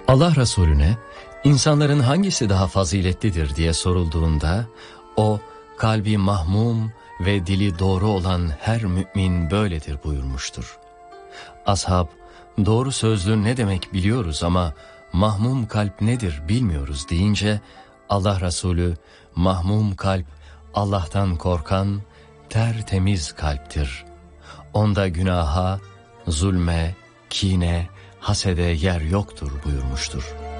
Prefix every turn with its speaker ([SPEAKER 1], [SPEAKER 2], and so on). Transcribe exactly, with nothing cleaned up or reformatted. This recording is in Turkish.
[SPEAKER 1] Allah Resulüne insanların hangisi daha faziletlidir diye sorulduğunda o kalbi mahmum ve dili doğru olan her mümin böyledir buyurmuştur. Ashab doğru sözlü ne demek biliyoruz ama mahmum kalp nedir bilmiyoruz deyince Allah Resulü mahmum kalp Allah'tan korkan tertemiz kalptir. Onda günaha, zulme, kine, hasede yer yoktur buyurmuştur.